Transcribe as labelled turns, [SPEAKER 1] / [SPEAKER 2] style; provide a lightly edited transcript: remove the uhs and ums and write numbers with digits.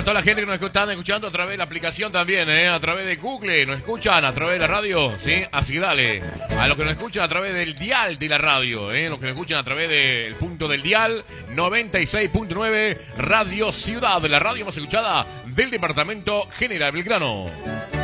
[SPEAKER 1] toda la gente que nos están escuchando a través de la aplicación también, a través de Google, nos escuchan a través de la radio, ¿sí? Así dale. A los que nos escuchan a través del dial de la radio, los que nos escuchan a través del punto del dial, 96.9 Radio Ciudad, la radio más escuchada del departamento General Belgrano.